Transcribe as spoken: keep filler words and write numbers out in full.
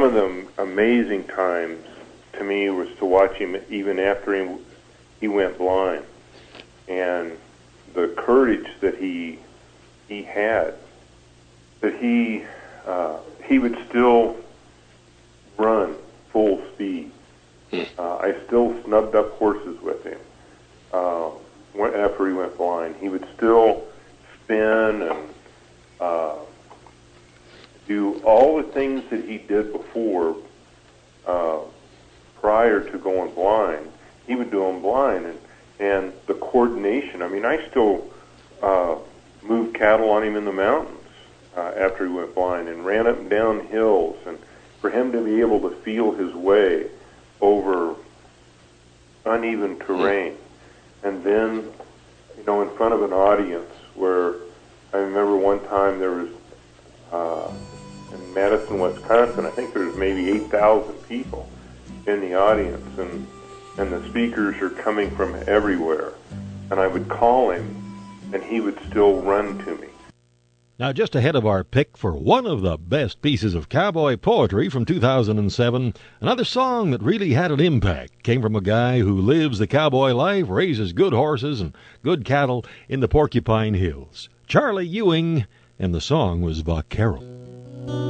of the amazing times to me was to watch him even after he, he went blind, and the courage that he he had, that he uh, he would still run full speed. Uh, I still snubbed up horses with him uh, after he went blind. He would still spin and uh, do all the things that he did before, uh, prior to going blind. He would do them blind, and, and the coordination. I mean, I still uh, moved cattle on him in the mountains uh, after he went blind, and ran up and down hills, and for him to be able to feel his way over uneven terrain, and then, you know, in front of an audience where I remember one time there was uh, in Madison, Wisconsin, I think there was maybe eight thousand people in the audience, and and the speakers are coming from everywhere, and I would call him, and he would still run to me. Now, just ahead of our pick for one of the best pieces of cowboy poetry from two thousand seven, another song that really had an impact came from a guy who lives the cowboy life, raises good horses and good cattle in the Porcupine Hills. Charlie Ewing, and the song was Vaquero.